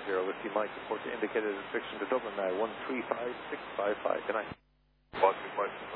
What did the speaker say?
Whiskey Mike, report to indicated restriction to Dublin now, 135655. Good night. 135655.